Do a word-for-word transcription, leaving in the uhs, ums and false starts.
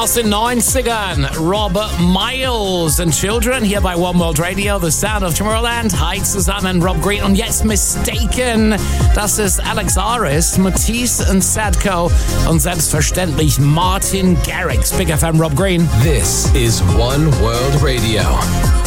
aus den neunzigern. Robert Miles and Children hier bei One World Radio, The Sound of Tomorrowland. Hi zusammen, Rob Green und jetzt Mistaken. Das ist Alex Aris, Matisse und Sadko und selbstverständlich Martin Garrix. Big F M, Rob Green. This is One World Radio.